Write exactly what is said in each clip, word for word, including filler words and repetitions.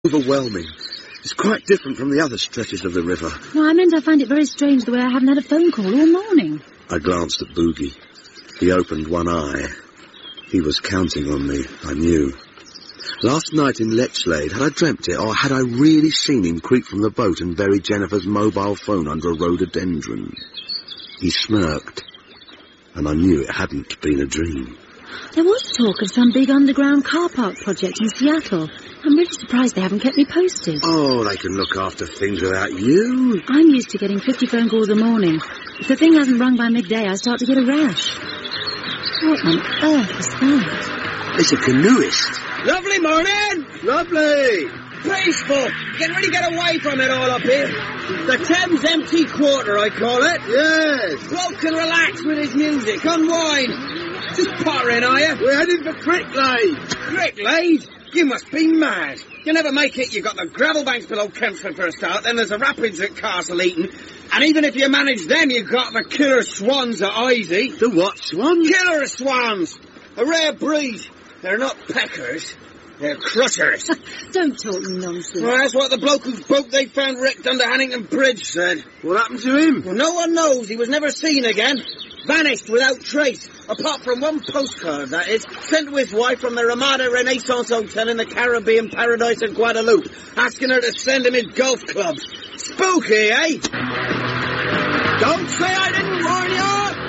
overwhelming. It's quite different from the other stretches of the river. No, I meant I find it very strange the way I haven't had a phone call all morning. I glanced at Boogie. He opened one eye. He was counting on me, I knew. Last night in Lechlade, had I dreamt it, or had I really seen him creep from the boat and bury Jennifer's mobile phone under a rhododendron? He smirked, and I knew it hadn't been a dream. There was talk of some big underground car park project in Seattle. I'm really surprised they haven't kept me posted. Oh, they can look after things without you. I'm used to getting fifty phone calls a morning. If the thing hasn't rung by midday, I start to get a rash. What on earth is that? It's a canoeist. Lovely morning! Lovely! Peaceful! Getting ready to get away from it all up here. The Thames Empty Quarter, I call it. Yes! Bloke can relax with his music, unwind. Just pottering, are you? We're heading for Cricklade. Cricklade? You must be mad. You never make it. You've got the gravel banks below Kempsford for a start, then there's the rapids at Castle Eaton, and even if you manage them, you've got the killer swans at Isey. The what swans? Killer swans! A rare breed. They're not peckers. They're crushers. Don't talk nonsense. Well, that's what the bloke whose boat they found wrecked under Hannington Bridge said. What happened to him? Well, no one knows. He was never seen again. Vanished without trace. Apart from one postcard, that is, sent to his wife from the Ramada Renaissance Hotel in the Caribbean paradise of Guadeloupe, asking her to send him his golf clubs. Spooky, eh? Don't say I didn't warn you!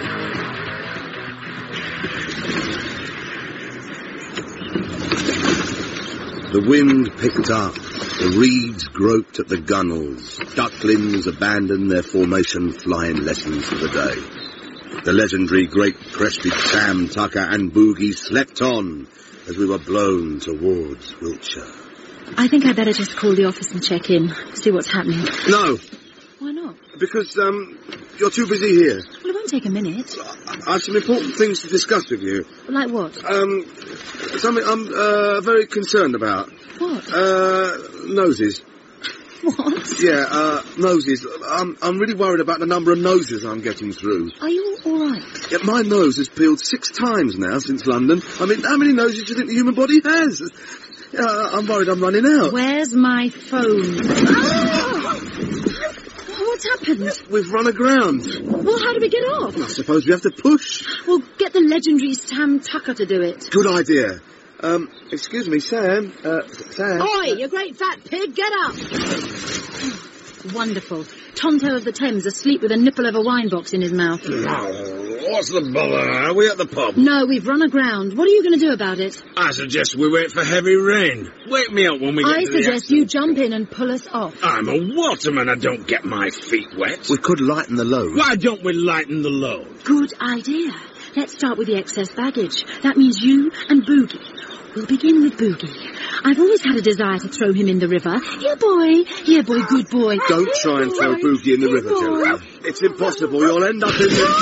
The wind picked up. The reeds groped at the gunnels. Ducklings abandoned their formation flying lessons for the day. The legendary great-crested Sam Tucker and Boogie slept on as we were blown towards Wiltshire. I think I'd better just call the office and check in, see what's happening. No. Why not? Because, um, you're too busy here. Well, it won't take a minute. I have some important things to discuss with you. Like what? Um, something I'm, uh, very concerned about. What? Uh, noses. What? Yeah, uh, noses. I'm, I'm really worried about the number of noses I'm getting through. Are you all right? Yeah, my nose has peeled six times now since London. I mean, how many noses do you think the human body has? Uh, I'm worried I'm running out. Where's my phone? Ah! What's happened? We've run aground. Well, how do we get off? I suppose we have to push. Well, get the legendary Sam Tucker to do it. Good idea. Um, excuse me, Sam. Uh, Sam. Oi, you great fat pig, get up! Wonderful. Tonto of the Thames asleep with a nipple of a wine box in his mouth. Oh, what's the bother? Are we at the pub? No, we've run aground. What are you going to do about it? I suggest we wait for heavy rain. Wake me up when we get I to the suggest you jump in and pull us off. I'm a waterman. I don't get my feet wet. We could lighten the load. Why don't we lighten the load? Good idea. Let's start with the excess baggage. That means you and Boogie. We'll begin with Boogie. I've always had a desire to throw him in the river. Here, boy. Here, boy. Good boy. Don't Here, try and throw boy. Boogie in the Here, river, boy. Jennifer. It's impossible. You'll end up in the...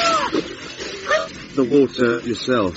the water yourself.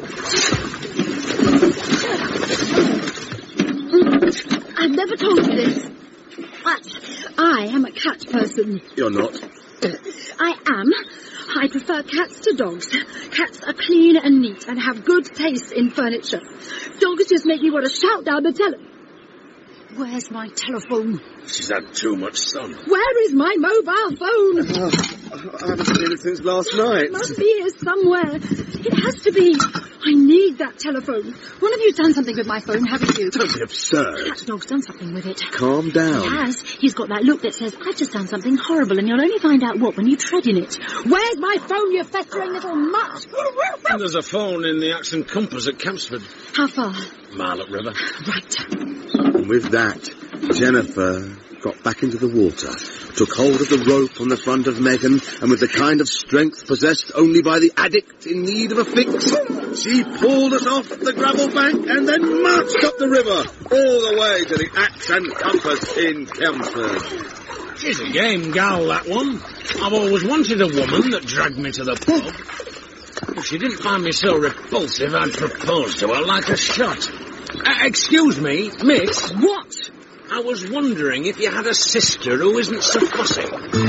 I've never told you this, but I am a cat person. You're not. I am. I prefer cats to dogs. Cats are clean and neat and have good taste in furniture. Dogs just make me want to shout down the tele... Where's my telephone? She's had too much sun. Where is my mobile phone? Oh, I haven't seen it since last night. It must be here somewhere. It has to be. I need that telephone. One of you's done something with my phone, haven't you? Don't be absurd. That dog's done something with it. Calm down. He has. He's got that look that says, I've just done something horrible, and you'll only find out what when you tread in it. Where's my phone, you festering little mutt? And there's a phone in the Axe and Compass at Campsford. How far? Marlett River. Right. And with that, Jennifer got back into the water, took hold of the rope on the front of Megan, and with the kind of strength possessed only by the addict in need of a fix, she pulled us off the gravel bank and then marched up the river, all the way to the Axe and Compass in Kempsford. She's a game gal, that one. I've always wanted a woman that dragged me to the pub. If she didn't find me so repulsive, I'd propose to her like a shot. Uh, excuse me, miss. What? I was wondering if you had a sister who isn't so fussy.